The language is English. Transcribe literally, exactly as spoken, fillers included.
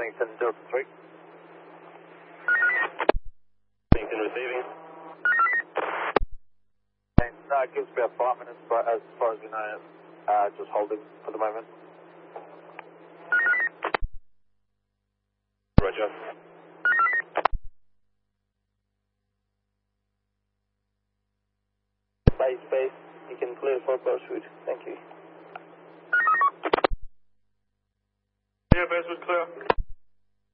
Wellington Delta three. Wellington receiving. And uh, gives me about five minutes, but as far as we know, uh, just holding for the moment. Roger. Base, base. You can clear for Bushwood. Thank you. Yeah, Basewood clear.